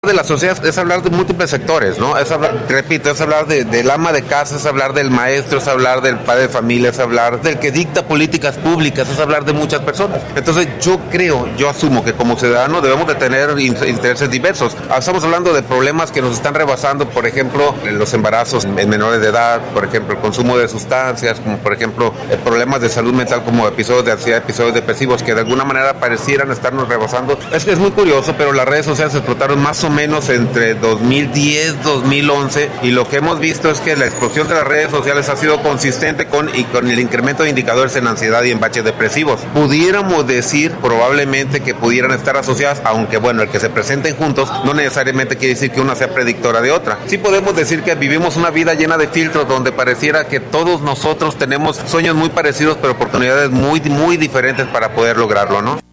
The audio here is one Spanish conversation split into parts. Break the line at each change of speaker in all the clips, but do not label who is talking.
De la sociedad es hablar de múltiples sectores, ¿no? Es hablar, repito, es hablar del ama de casa, es hablar del maestro, es hablar del padre de familia, es hablar del que dicta políticas públicas, es hablar de muchas personas. Entonces yo asumo que como ciudadanos debemos de tener intereses diversos. Estamos hablando de problemas que nos están rebasando, por ejemplo, los embarazos en menores de edad, por ejemplo, el consumo de sustancias, como por ejemplo, problemas de salud mental como episodios de ansiedad, episodios depresivos, que de alguna manera parecieran estarnos rebasando. Es muy curioso, pero las redes sociales explotaron más o menos entre 2010, 2011, y lo que hemos visto es que la explosión de las redes sociales ha sido consistente con el incremento de indicadores en ansiedad y en baches depresivos. Pudiéramos decir probablemente que pudieran estar asociadas, aunque bueno, el que se presenten juntos no necesariamente quiere decir que una sea predictora de otra. Sí podemos decir que vivimos una vida llena de filtros donde pareciera que todos nosotros tenemos sueños muy parecidos, pero oportunidades muy, muy diferentes para poder lograrlo, ¿no?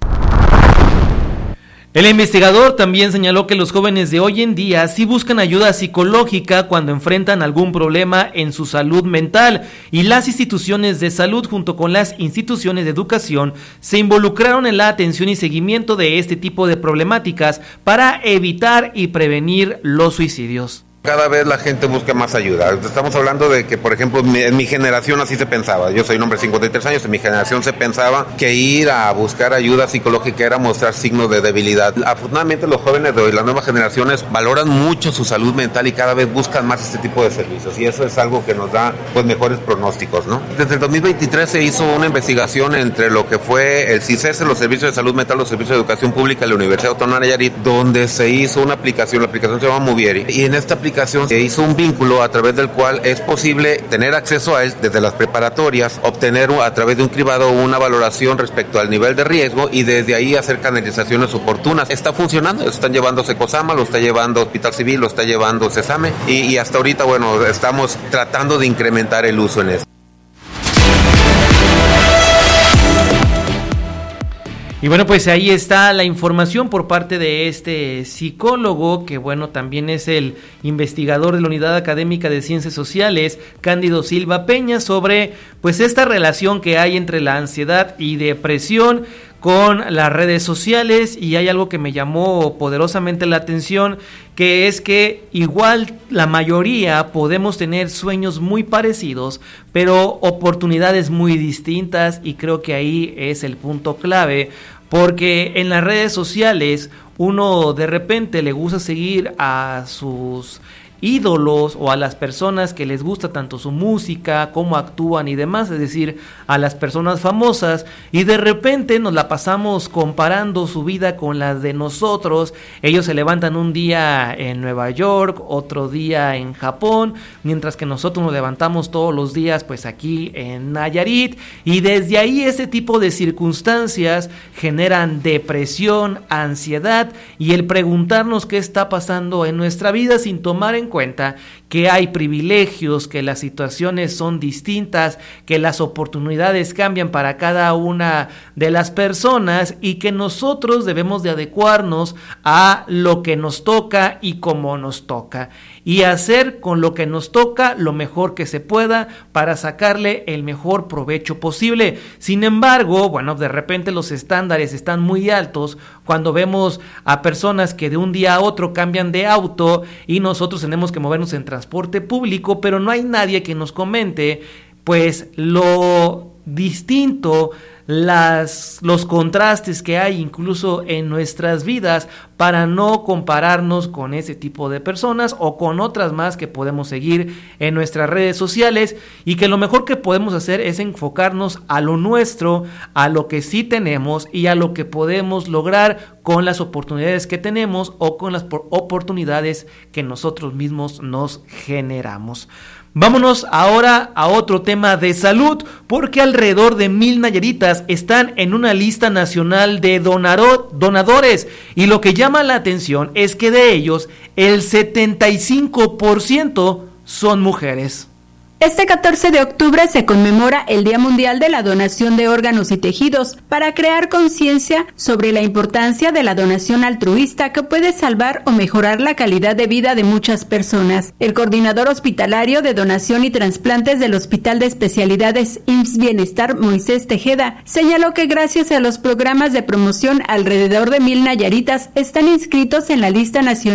El investigador también señaló que los jóvenes de hoy en día sí buscan ayuda psicológica cuando enfrentan algún problema en su salud mental, y las instituciones de salud junto con las instituciones de educación se involucraron en la atención y seguimiento de este tipo de problemáticas para evitar y prevenir los suicidios.
Cada vez la gente busca más ayuda. Estamos hablando de que, por ejemplo, en mi generación así se pensaba. Yo soy un hombre de 53 años, en mi generación se pensaba que ir a buscar ayuda psicológica era mostrar signos de debilidad. Afortunadamente los jóvenes de hoy, las nuevas generaciones, valoran mucho su salud mental y cada vez buscan más este tipo de servicios. Y eso es algo que nos da pues mejores pronósticos, ¿no? Desde el 2023 se hizo una investigación entre lo que fue el CICES, los servicios de salud mental, los servicios de educación pública de la Universidad Autónoma de Nayarit, donde se hizo una aplicación, la aplicación se llama Movieri, y en esta aplicación se hizo un vínculo a través del cual es posible tener acceso a él desde las preparatorias, obtener a través de un cribado una valoración respecto al nivel de riesgo y desde ahí hacer canalizaciones oportunas. Está funcionando, lo están llevando Secosama, lo está llevando Hospital Civil, lo está llevando Cesame y hasta ahorita, bueno, estamos tratando de incrementar el uso en esto.
Y bueno, pues ahí está la información por parte de este psicólogo, que bueno, también es el investigador de la Unidad Académica de Ciencias Sociales, Cándido Silva Peña, sobre pues esta relación que hay entre la ansiedad y depresión con las redes sociales. Y hay algo que me llamó poderosamente la atención, que es que igual la mayoría podemos tener sueños muy parecidos, pero oportunidades muy distintas, y creo que ahí es el punto clave, porque en las redes sociales uno de repente le gusta seguir a sus ídolos o a las personas que les gusta tanto su música, cómo actúan y demás, es decir, a las personas famosas, y de repente nos la pasamos comparando su vida con las de nosotros. Ellos se levantan un día en Nueva York, otro día en Japón, mientras que nosotros nos levantamos todos los días pues aquí en Nayarit, y desde ahí ese tipo de circunstancias generan depresión, ansiedad y el preguntarnos qué está pasando en nuestra vida sin tomar en cuenta que hay privilegios, que las situaciones son distintas, que las oportunidades cambian para cada una de las personas y que nosotros debemos de adecuarnos a lo que nos toca y cómo nos toca, y hacer con lo que nos toca lo mejor que se pueda para sacarle el mejor provecho posible. Sin embargo, bueno, de repente los estándares están muy altos cuando vemos a personas que de un día a otro cambian de auto y nosotros tenemos que movernos en transporte público, pero no hay nadie que nos comente pues lo distinto, los contrastes que hay incluso en nuestras vidas, para no compararnos con ese tipo de personas o con otras más que podemos seguir en nuestras redes sociales, y que lo mejor que podemos hacer es enfocarnos a lo nuestro, a lo que sí tenemos y a lo que podemos lograr con las oportunidades que tenemos o con las oportunidades que nosotros mismos nos generamos. Vámonos ahora a otro tema de salud, porque alrededor de 1,000 nayaritas están en una lista nacional de donadores, y lo que llama la atención es que de ellos el 75% son mujeres.
Este 14 de octubre se conmemora el Día Mundial de la Donación de Órganos y Tejidos para crear conciencia sobre la importancia de la donación altruista que puede salvar o mejorar la calidad de vida de muchas personas. El coordinador hospitalario de donación y trasplantes del Hospital de Especialidades IMSS Bienestar, Moisés Tejeda, señaló que gracias a los programas de promoción alrededor de 1,000 nayaritas están inscritos en la lista nacional